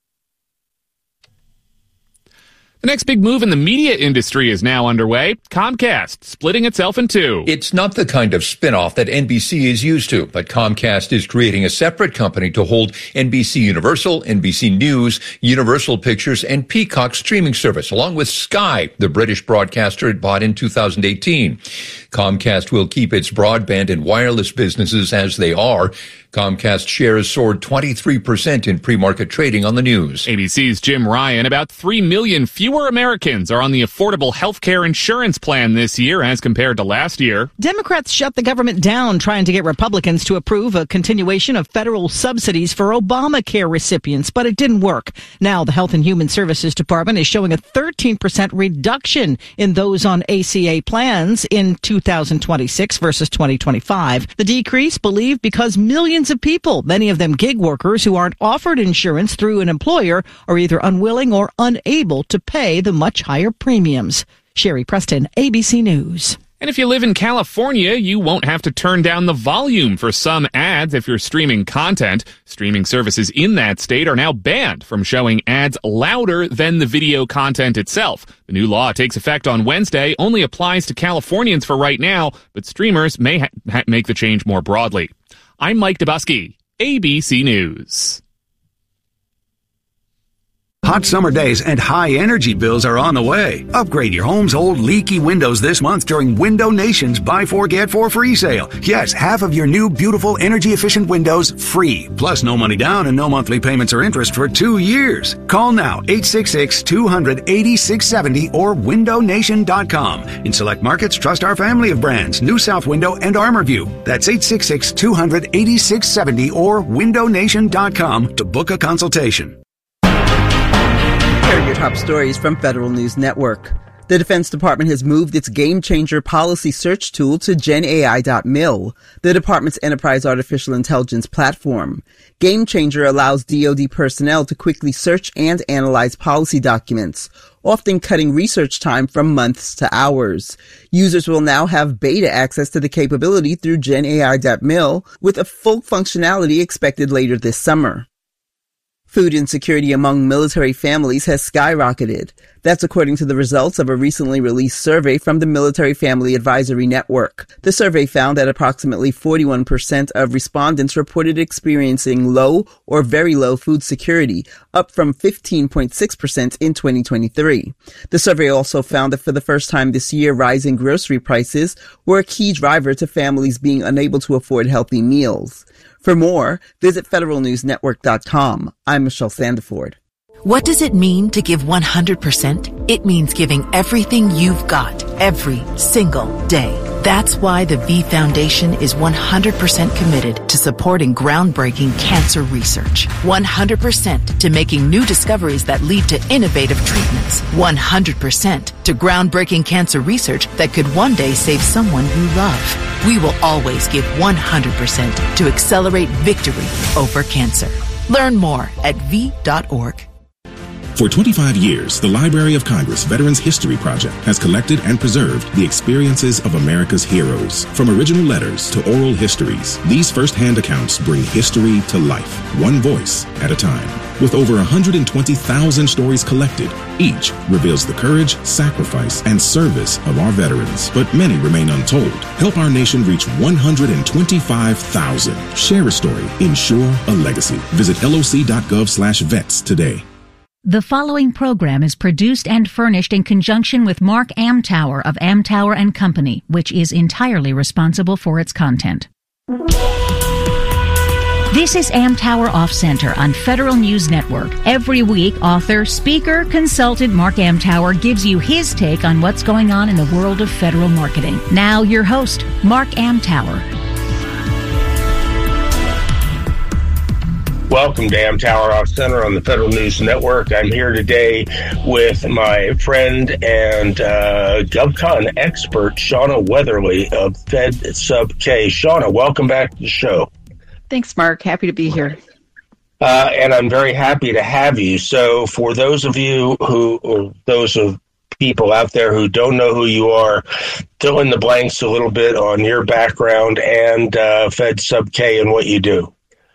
The next big move in the media industry is now underway. Comcast splitting itself in two. It's not the kind of spinoff that N B C is used to, but Comcast is creating a separate company to hold N B C Universal, N B C News, Universal Pictures, and Peacock streaming service, along with Sky, the British broadcaster it bought in two thousand eighteen. Comcast will keep its broadband and wireless businesses as they are. Comcast shares soared twenty-three percent in pre-market trading on the news. A B C's Jim Ryan. About three million fewer Americans are on the Affordable Health Care Insurance Plan this year as compared to last year. Democrats shut the government down trying to get Republicans to approve a continuation of federal subsidies for Obamacare recipients, but it didn't work. Now the Health and Human Services Department is showing a thirteen percent reduction in those on A C A plans in two thousand twenty-six versus twenty twenty-five. The decrease believed because millions of people, many of them gig workers who aren't offered insurance through an employer, are either unwilling or unable to pay the much higher premiums. Sherry Preston, A B C News. And if you live in California, you won't have to turn down the volume for some ads if you're streaming content. Streaming services in that state are now banned from showing ads louder than the video content itself. The new law takes effect on Wednesday, only applies to Californians for right now, but streamers may ha- ha- make the change more broadly. I'm Mike Dubusky, A B C News. Hot summer days and high energy bills are on the way. Upgrade your home's old leaky windows this month during Window Nation's Buy Four Get Four free sale. Yes, half of your new beautiful energy efficient windows free. Plus no money down and no monthly payments or interest for two years. Call now eight six six, two hundred, eighty-six seventy or window nation dot com. In select markets, trust our family of brands, New South Window and ArmorView. That's eight six six, two hundred, eighty-six seventy or window nation dot com to book a consultation. Here are your top stories from Federal News Network. The Defense Department has moved its Game Changer policy search tool to Gen A I dot mil, the department's enterprise artificial intelligence platform. Game Changer allows D O D personnel to quickly search and analyze policy documents, often cutting research time from months to hours. Users will now have beta access to the capability through Gen A I dot mil, with a full functionality expected later this summer. Food insecurity among military families has skyrocketed. That's according to the results of a recently released survey from the Military Family Advisory Network. The survey found that approximately forty-one percent of respondents reported experiencing low or very low food security, up from fifteen point six percent in twenty twenty-three. The survey also found that for the first time this year, rising grocery prices were a key driver to families being unable to afford healthy meals. For more, visit federal news network dot com. I'm Michelle Sandiford. What does it mean to give one hundred percent? It means giving everything you've got, every single day. That's why the V Foundation is one hundred percent committed to supporting groundbreaking cancer research. one hundred percent to making new discoveries that lead to innovative treatments. one hundred percent to groundbreaking cancer research that could one day save someone you love. We will always give one hundred percent to accelerate victory over cancer. Learn more at v dot org. For twenty-five years, the Library of Congress Veterans History Project has collected and preserved the experiences of America's heroes. From original letters to oral histories, these first-hand accounts bring history to life, one voice at a time. With over one hundred twenty thousand stories collected, each reveals the courage, sacrifice, and service of our veterans. But many remain untold. Help our nation reach one hundred twenty-five thousand. Share a story. Ensure a legacy. Visit L O C dot gov slash vets today. The following program is produced and furnished in conjunction with Mark Amtower of Amtower and Company, which is entirely responsible for its content. This is Amtower Off Center on Federal News Network. Every week, author, speaker, consultant Mark Amtower gives you his take on what's going on in the world of federal marketing. Now, your host, Mark Amtower. Welcome to Amtower Off Center on the Federal News Network. I'm here today with my friend and uh, GovCon expert, Shauna Weatherly of Fed Sub K. Shauna, welcome back to the show. Thanks, Mark. Happy to be here. Uh, and I'm very happy to have you. So for those of you who, or those of people out there who don't know who you are, fill in the blanks a little bit on your background and uh, Fed Sub K and what you do.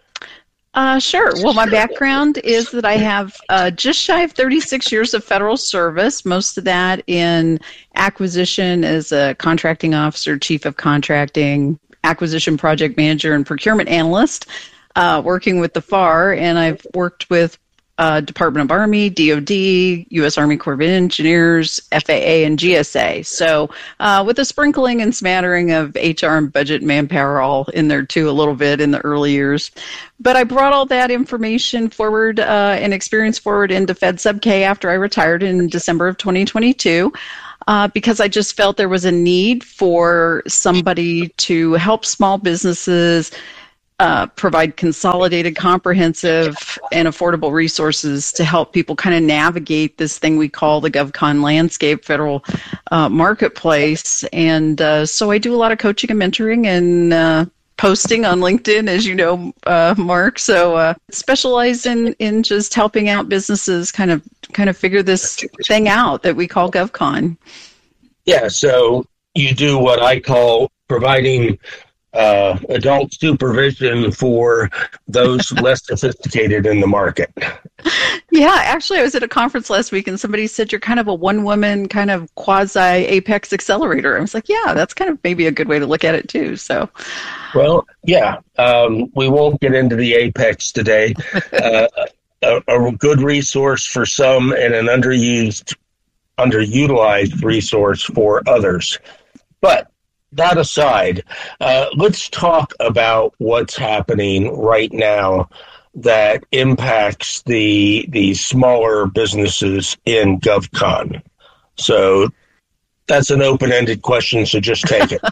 Uh, sure. Well, my background is that I have uh, just shy of thirty-six years of federal service, most of that in acquisition as a contracting officer, chief of contracting, acquisition project manager, and procurement analyst, uh, working with the F A R. And I've worked with uh, Department of Army, D O D, U S Army Corps of Engineers, F A A, and G S A. So uh, with a sprinkling and smattering of H R and budget and manpower all in there too a little bit in the early years. But I brought all that information forward uh, and experience forward into Fed Sub K after I retired in December of twenty twenty-two. Uh, because I just felt there was a need for somebody to help small businesses uh, provide consolidated, comprehensive, and affordable resources to help people kind of navigate this thing we call the GovCon landscape, federal uh, marketplace. And uh, so I do a lot of coaching and mentoring and uh, posting on LinkedIn, as you know, uh, Mark. So uh, specialize in, in just helping out businesses kind of kind of figure this thing out that we call GovCon. Yeah, so you do what I call providing uh, adult supervision for those less sophisticated in the market. Yeah, actually, I was at a conference last week and somebody said you're kind of a one-woman kind of quasi-Apex accelerator. I was like, yeah, that's kind of maybe a good way to look at it too. So, well, yeah, um, we won't get into the Apex today. Uh, a, a good resource for some and an underused, underutilized resource for others. But that aside, uh, let's talk about what's happening right now that impacts the the smaller businesses in GovCon. So that's an open-ended question, so just take it.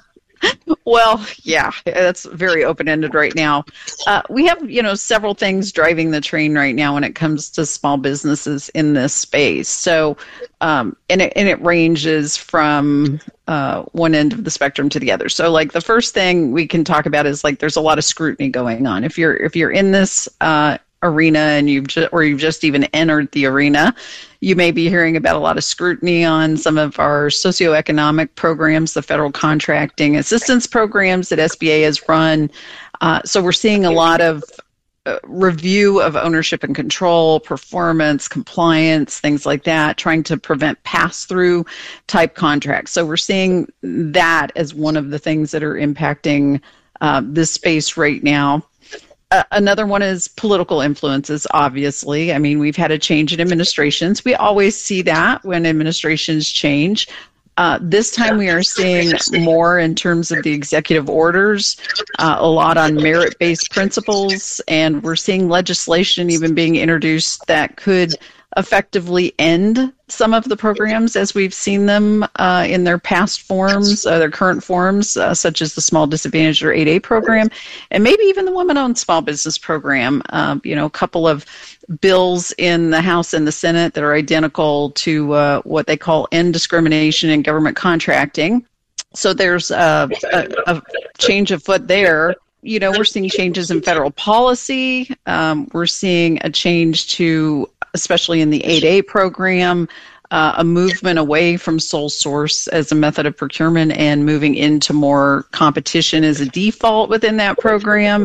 Well, yeah, that's very open-ended right now. Uh, we have, you know, several things driving the train right now when it comes to small businesses in this space. So, um, and it and it ranges from uh, one end of the spectrum to the other. So, like the first thing we can talk about is like there's a lot of scrutiny going on. If you're if you're in this uh, arena and you've ju- or you've just even entered the arena, you may be hearing about a lot of scrutiny on some of our socioeconomic programs, the federal contracting assistance programs that S B A has run. Uh, so we're seeing a lot of uh, review of ownership and control, performance, compliance, things like that, trying to prevent pass-through type contracts. So we're seeing that as one of the things that are impacting uh, this space right now. Uh, another one is political influences, obviously. I mean, we've had a change in administrations. We always see that when administrations change. Uh, this time we are seeing more in terms of the executive orders, uh, a lot on merit-based principles, and we're seeing legislation even being introduced that could effectively end some of the programs as we've seen them uh, in their past forms, uh, their current forms, uh, such as the Small Disadvantaged or eight A program, and maybe even the Women-Owned Small Business Program. Uh, you know, a couple of bills in the House and the Senate that are identical to uh, what they call end discrimination in government contracting. So there's a, a, a change afoot there. You know, we're seeing changes in federal policy. Um, we're seeing a change to, especially in the eight A program, uh, a movement away from sole source as a method of procurement and moving into more competition as a default within that program.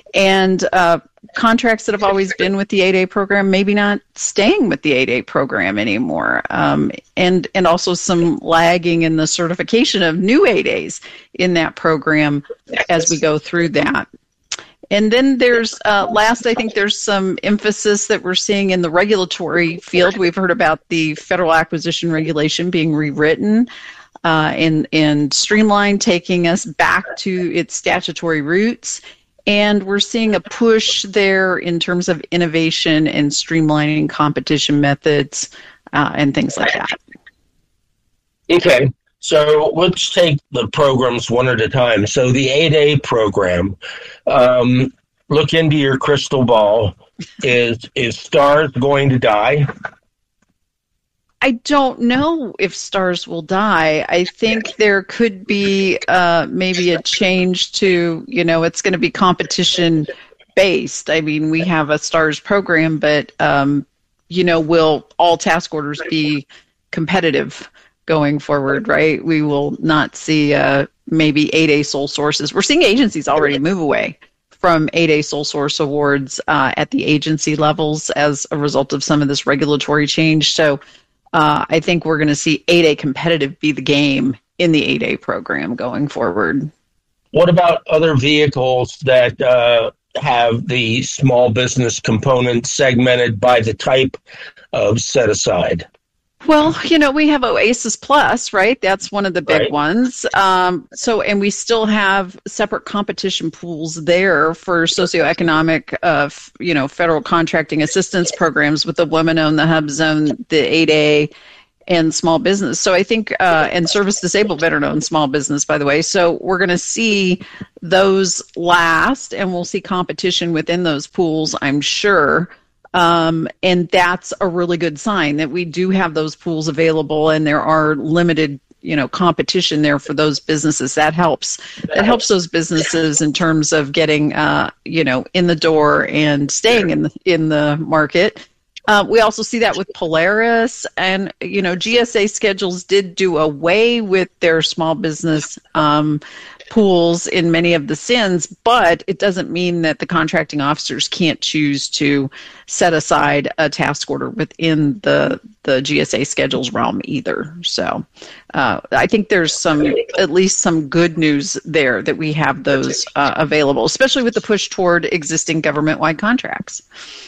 And uh, contracts that have always been with the eight A program, maybe not staying with the eight A program anymore. Um, and, and also some lagging in the certification of new eight A's in that program as we go through that. And then there's, uh, last, I think there's some emphasis that we're seeing in the regulatory field. We've heard about the federal acquisition regulation being rewritten uh, and, and streamlined, taking us back to its statutory roots. And we're seeing a push there in terms of innovation and streamlining competition methods uh, and things like that. Okay. So let's take the programs one at a time. So the eight A program, um, look into your crystal ball. Is is STARS going to die? I don't know if STARS will die. I think there could be uh, maybe a change to, you know, it's going to be competition based. I mean, we have a STARS program, but, um, you know, will all task orders be competitive going forward, right? We will not see uh, maybe eight A sole sources. We're seeing agencies already move away from eight A sole source awards uh, at the agency levels as a result of some of this regulatory change. So uh, I think we're going to see eight A competitive be the game in the eight A program going forward. What about other vehicles that uh, have the small business component segmented by the type of set aside? Well, you know, we have Oasis Plus, right? That's one of the big Right. ones. Um, so, and we still have separate competition pools there for socioeconomic, uh, f- you know, federal contracting assistance programs with the Women-Owned, the Hub Zone, the eight A, and small business. So I think, uh, and service disabled veteran-owned small business, by the way. So we're going to see those last, and we'll see competition within those pools, I'm sure. Um, and that's a really good sign that we do have those pools available and there are limited, you know, competition there for those businesses. That helps. That helps those businesses in terms of getting, uh, you know, in the door and staying in the, in the market. Uh, we also see that with Polaris, and, you know, G S A schedules did do away with their small business um, pools in many of the S I Ns, but it doesn't mean that the contracting officers can't choose to set aside a task order within the the G S A schedules realm either. So uh, I think there's some, at least some good news there that we have those uh, available, especially with the push toward existing government-wide contracts.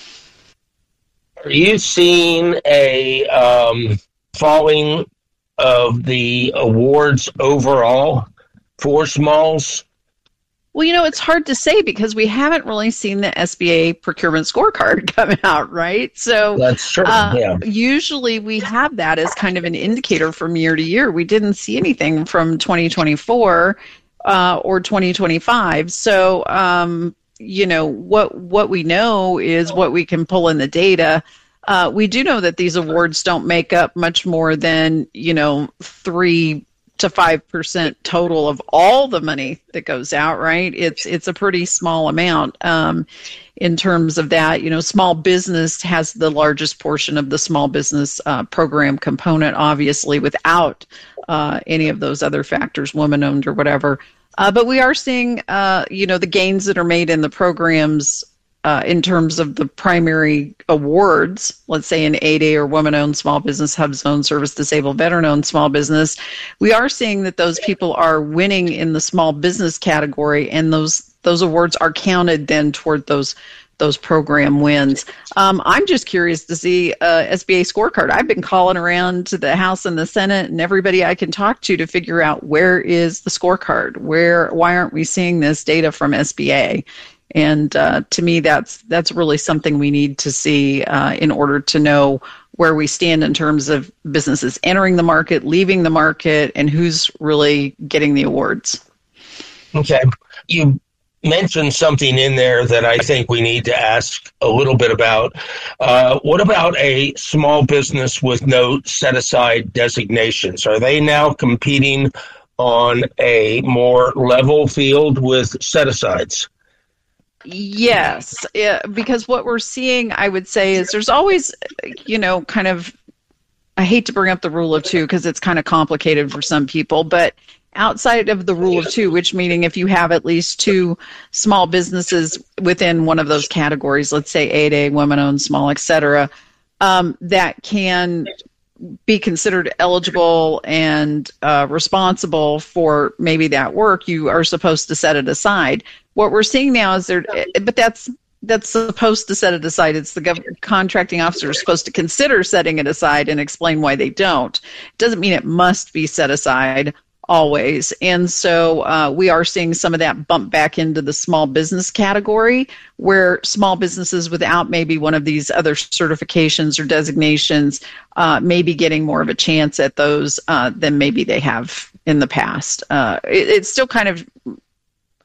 Are you seeing a um, falling of the awards overall for smalls? Well, you know, it's hard to say because we haven't really seen the S B A procurement scorecard come out, right? So That's true, uh, yeah. usually we have that as kind of an indicator from year to year. We didn't see anything from twenty twenty-four uh, or twenty twenty-five. So, um, you know, what what we know is what we can pull in the data. Uh, we do know that these awards don't make up much more than, you know, three to five percent total of all the money that goes out, right? It's it's a pretty small amount um, in terms of that. You know, small business has the largest portion of the small business uh, program component, obviously, without uh, any of those other factors, women-owned or whatever. Uh, but we are seeing, uh, you know, the gains that are made in the programs Uh, in terms of the primary awards, let's say in eight A or women-owned small business, Hub Zone, service disabled, veteran-owned small business, we are seeing that those people are winning in the small business category, and those those awards are counted then toward those those program wins. Um, I'm just curious to see uh, S B A scorecard. I've been calling around to the House and the Senate and everybody I can talk to to figure out where is the scorecard. Where why aren't we seeing this data from S B A? And uh, to me, that's that's really something we need to see uh, in order to know where we stand in terms of businesses entering the market, leaving the market, and who's really getting the awards. Okay. You mentioned something in there that I think we need to ask a little bit about. Uh, what about a small business with no set-aside designations? Are they now competing on a more level field with set-asides? Yes, yeah, because what we're seeing, I would say, is there's always, you know, kind of, I hate to bring up the rule of two because it's kind of complicated for some people, but outside of the rule of two, which meaning if you have at least two small businesses within one of those categories, let's say eight A, women-owned, small, et cetera, um, that can be considered eligible and uh, responsible for maybe that work, you are supposed to set it aside. What we're seeing now is there, but that's that's supposed to set it aside. It's the gov- contracting officer is supposed to consider setting it aside and explain why they don't. It doesn't mean it must be set aside always. And so uh, we are seeing some of that bump back into the small business category, where small businesses without maybe one of these other certifications or designations uh, may be getting more of a chance at those uh, than maybe they have in the past. Uh, it, it's still kind of,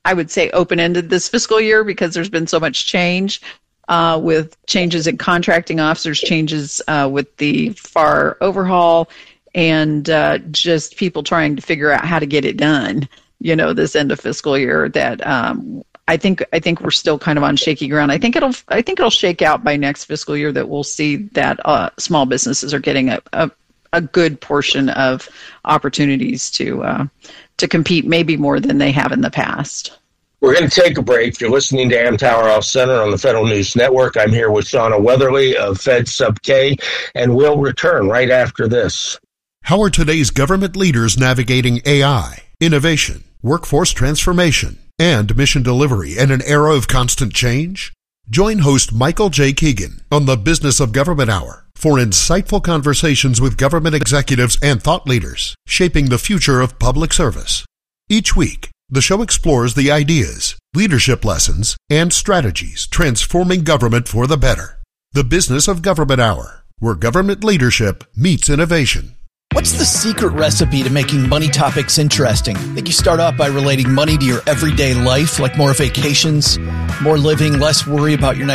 I would say, open-ended this fiscal year because there's been so much change uh, with changes in contracting officers, changes uh, with the F A R overhaul, and uh, just people trying to figure out how to get it done, you know, this end of fiscal year that um, I think I think we're still kind of on shaky ground. I think it'll I think it'll shake out by next fiscal year that we'll see that uh, small businesses are getting a, a, a good portion of opportunities to uh, to compete, maybe more than they have in the past. We're going to take a break. You're listening to Amtower Off Center on the Federal News Network. I'm here with Shauna Weatherly of Fed Sub K, and we'll return right after this. How are today's government leaders navigating A I, innovation, workforce transformation, and mission delivery in an era of constant change? Join host Michael J. Keegan on the Business of Government Hour for insightful conversations with government executives and thought leaders shaping the future of public service. Each week, the show explores the ideas, leadership lessons, and strategies transforming government for the better. The Business of Government Hour, where government leadership meets innovation. What's the secret recipe to making money topics interesting? I think you start off by relating money to your everyday life, like more vacations, more living, less worry about your next